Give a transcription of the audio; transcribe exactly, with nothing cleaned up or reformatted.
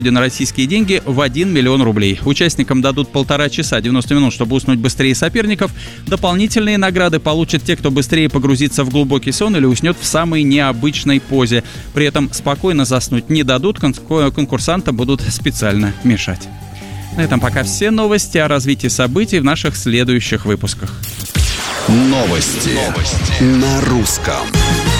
на российские деньги в один миллион рублей. Участникам дадут полтора часа, девяносто минут, чтобы уснуть быстрее соперников. Дополнительные награды получат те, кто быстрее погрузится в глубокий сон или уснет в самой необычной позе. При этом спокойно заснуть не дадут, конкурсантам будут специально мешать. На этом пока все новости. О развитии событий в наших следующих выпусках. Новости, Новости. На русском.